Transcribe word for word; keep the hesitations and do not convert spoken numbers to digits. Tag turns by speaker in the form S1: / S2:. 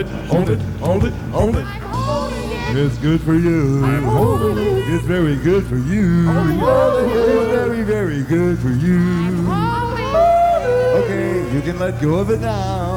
S1: it, hold it, hold it, hold it.
S2: It's good for you.
S1: I'm holding it.
S2: It's very good for you. It's very, very good for you. Okay, you can let go of it now.